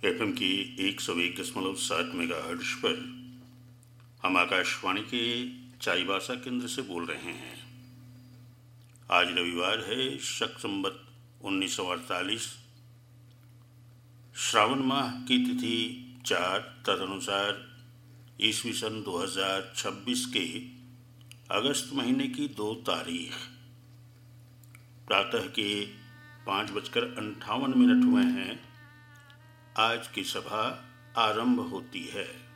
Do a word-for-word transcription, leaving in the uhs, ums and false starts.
FM की एक सौ एक दशमलव सात मेगाहर्ट्ज पर हम आकाशवाणी के चाईबासा केंद्र से बोल रहे हैं। आज रविवार है, शक संवत उन्नीस सौ अड़तालीस, श्रावण माह की तिथि चार, तदनुसार ईस्वी सन दो हज़ार छब्बीस के अगस्त महीने की दो तारीख। प्रातः के पाँच बजकर अंठावन मिनट हुए हैं। आज की सभा आरंभ होती है।